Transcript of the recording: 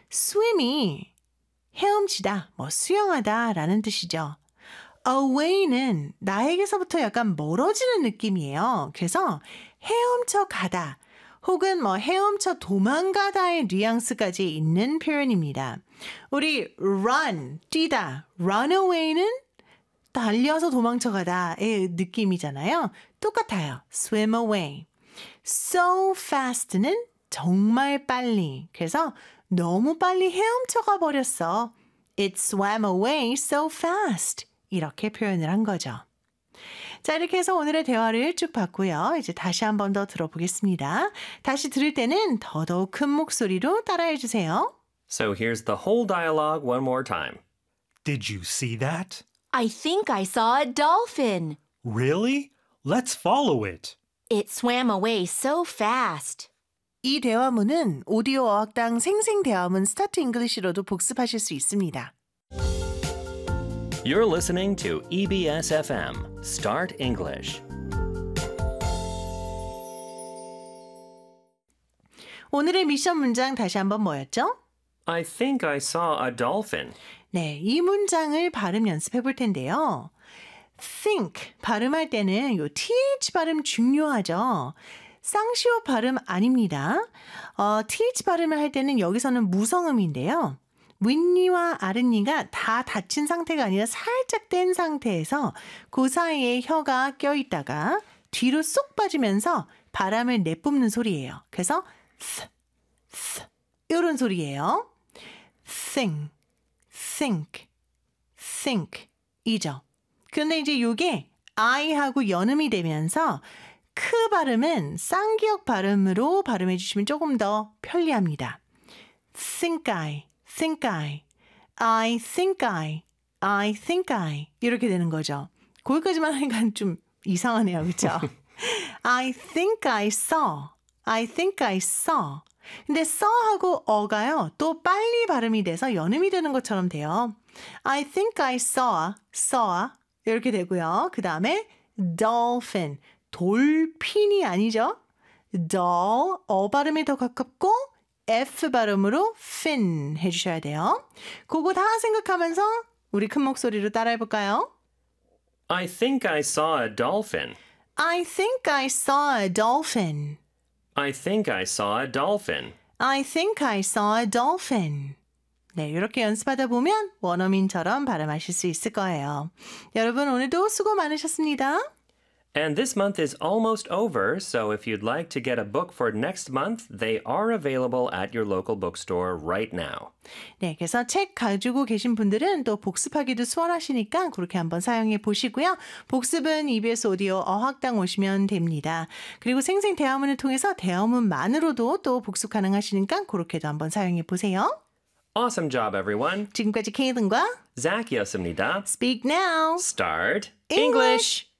swim이 헤엄치다, 수영하다 라는 뜻이죠. away는 나에게서부터 약간 멀어지는 느낌이에요. 그래서 헤엄쳐 가다 혹은 헤엄쳐 도망가다의 뉘앙스까지 있는 표현입니다. 우리 run, 뛰다, run away는 달려서 도망쳐 가다의 느낌이잖아요. 똑같아요. swim away. so fast는 정말 빨리. 그래서 너무 빨리 헤엄쳐가 버렸어. It swam away so fast. 이렇게 표현을 한 거죠. 자, 이렇게 해서 오늘의 대화를 쭉 봤고요. 이제 다시 한 번 더 들어보겠습니다. 다시 들을 때는 더더욱 큰 목소리로 따라해 주세요. So here's the whole dialogue one more time. Did you see that? I think I saw a dolphin. Really? Let's follow it. It swam away so fast. 이 대화문은 오디오 어학당 생생대화문 스타트 잉글리시로도 복습하실 수 있습니다. You're listening to EBS FM, Start English. 오늘의 미션 문장 다시 한번 뭐였죠? I think I saw a dolphin. 네, 이 문장을 발음 연습해 볼 텐데요. think 발음할 때는 요 th 발음 중요하죠. 쌍시오 발음 아닙니다. th 발음을 할 때는 여기서는 무성음인데요. 윗니와 아랫니가 다 닫힌 상태가 아니라 살짝 뗀 상태에서 그 사이에 혀가 껴있다가 뒤로 쏙 빠지면서 바람을 내뿜는 소리예요. 그래서 이런 소리예요. think 이죠. 그런데 이제 이게 I하고 연음이 되면서 크 발음은 쌍기역 발음으로 발음해 주시면 조금 더 편리합니다. think I 이렇게 되는 거죠. 거기까지만 하니까 좀 이상하네요. 그렇죠? I think I saw. 근데 saw하고 어가요. 또 빨리 발음이 돼서 연음이 되는 것처럼 돼요. I think I saw 이렇게 되고요. 그 다음에 dolphin. 돌핀이 아니죠. 어 발음이 더 가깝고 F 발음으로 fin 해주셔야 돼요. 그거 다 생각하면서 우리 큰 목소리로 따라해볼까요? I think I saw a dolphin. I think I saw a dolphin. I think I saw a dolphin. I think I saw a dolphin. 네, 이렇게 연습하다 보면 원어민처럼 발음하실 수 있을 거예요. 여러분 오늘도 수고 많으셨습니다. And this month is almost over, so if you'd like to get a book for next month, they are available at your local bookstore right now. 네, 그래서 책 가지고 계신 분들은 또 복습하기도 수월하시니까 그렇게 한번 사용해 보시고요. 복습은 EBS 오디오 어학당 오시면 됩니다. 그리고 생생 대화문을 통해서 대화문만으로도 또 복습 가능하시니까 그렇게도 한번 사용해 보세요. Awesome job, everyone. 지금까지 케이든과 Zach이었습니다. Speak Now, Start English.